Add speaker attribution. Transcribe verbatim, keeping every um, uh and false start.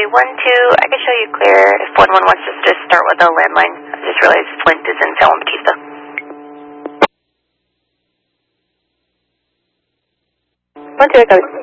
Speaker 1: see one two. I can show you clear if one one wants us to start with a landline. I just realized Flint is in San Juan Bautista. one two, copy.